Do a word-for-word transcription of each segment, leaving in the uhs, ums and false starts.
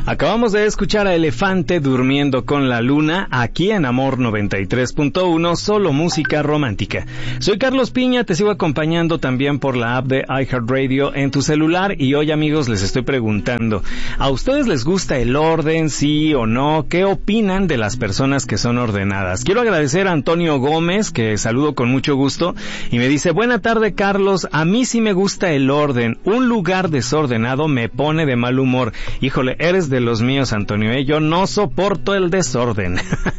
Acabamos de escuchar a Elefante durmiendo con la luna aquí en Amor noventa y tres punto uno, solo música romántica. Soy Carlos Piña, te sigo acompañando también por la app de iHeartRadio en tu celular y hoy, amigos, les estoy preguntando, ¿a ustedes les gusta el orden, sí o no? ¿Qué opinan de las personas que son ordenadas? Quiero agradecer a Antonio Gómez, que saludo con mucho gusto, y me dice, buena tarde, Carlos, a mí sí me gusta el orden, un lugar desordenado me pone de mal humor. Híjole, eres de los míos, Antonio, ¿eh? Yo no soporto el desorden.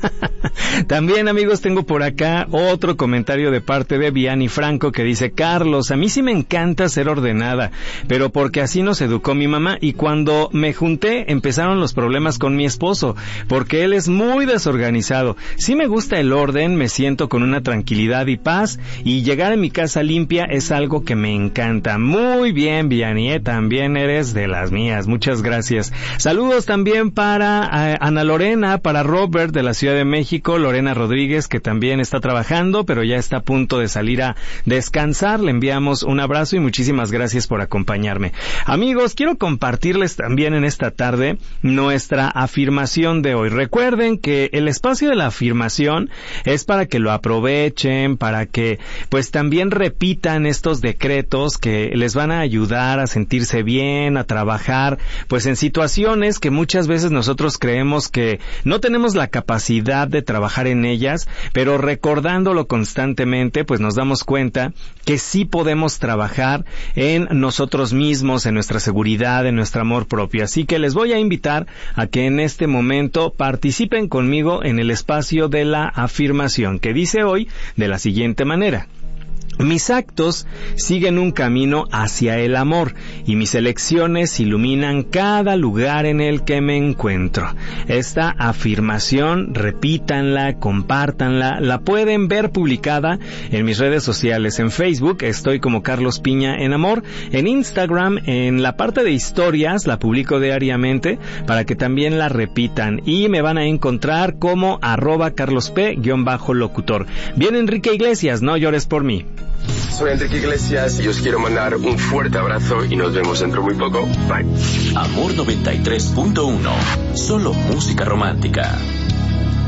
También, amigos, tengo por acá otro comentario de parte de Vianney Franco que dice, Carlos, a mí sí me encanta ser ordenada, pero porque así nos educó mi mamá y cuando me junté empezaron los problemas con mi esposo, porque él es muy desorganizado. Sí me gusta el orden, me siento con una tranquilidad y paz y llegar a mi casa limpia es algo que me encanta. Muy bien, Vianney, ¿eh? También eres de las mías. Muchas gracias. Saludos también para eh, Ana Lorena, para Robert de la Ciudad de México, Lorena Rodríguez, que también está trabajando, pero ya está a punto de salir a descansar. Le enviamos un abrazo y muchísimas gracias por acompañarme. Amigos, quiero compartirles también en esta tarde nuestra afirmación de hoy. Recuerden que el espacio de la afirmación es para que lo aprovechen, para que pues también repitan estos decretos que les van a ayudar a sentirse bien, a trabajar pues en situaciones que muchas veces nosotros creemos que no tenemos la capacidad de trabajar en ellas, pero recordándolo constantemente pues nos damos cuenta que sí podemos trabajar en nosotros mismos, en nuestra seguridad, en nuestro amor propio. Así que les voy a invitar a que en este momento participen conmigo en el espacio de la afirmación, que dice hoy de la siguiente manera. Mis actos siguen un camino hacia el amor y mis elecciones iluminan cada lugar en el que me encuentro. Esta afirmación, repítanla, compártanla, la pueden ver publicada en mis redes sociales. En Facebook estoy como Carlos Piña en Amor, en Instagram en la parte de historias la publico diariamente para que también la repitan y me van a encontrar como arroba carlosp-locutor. Bien, Enrique Iglesias, no llores por mí. Soy Enrique Iglesias y os quiero mandar un fuerte abrazo y nos vemos dentro muy poco. Bye. Amor noventa y tres punto uno, solo música romántica.